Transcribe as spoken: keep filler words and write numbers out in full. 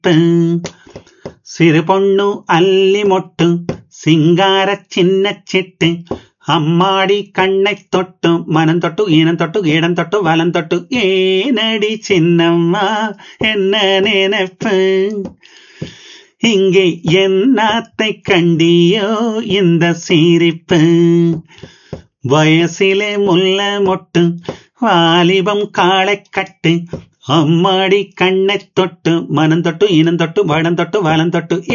நினைப்பு. சிறு பொண்ணு அல்லி மொட்டு சிங்கார சின்ன சிட்டு அம்மாடி கண்ணை தொட்டு மனம் தொட்டு ஈனம் தொட்டு இடம் தொட்டு வலம் தொட்டு ஏனடி சின்னம்மா என்ன நினைப்பு. இங்கே என்னாத்தை கண்டியோ இந்த சிரிப்பு. வயசிலே முல்ல மொட்டு வாலிபம் காளை கட்டு அம்மாடி கண்ணை தொட்டு மனம் தொட்டு இனம் தொட்டு வடம் தொட்டு வலம் தொட்டு